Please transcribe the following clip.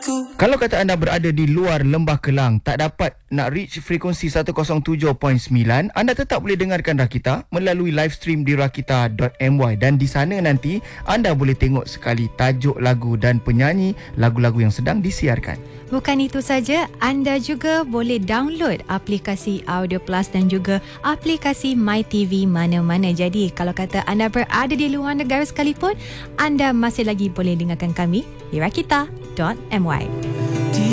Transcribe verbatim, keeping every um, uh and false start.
Kalau kata anda berada di luar Lembah Kelang, tak dapat nak reach frekuensi seratus tujuh perpuluhan sembilan, anda tetap boleh dengarkan Rakita melalui live stream di rakita dot my, dan di sana nanti anda boleh tengok sekali tajuk lagu dan penyanyi lagu-lagu yang sedang disiarkan. Bukan itu saja, anda juga boleh download aplikasi Audio Plus dan juga aplikasi MyTV mana-mana. Jadi, kalau kata anda berada di luar negara sekalipun, anda masih lagi boleh dengarkan kami di rakita dot my.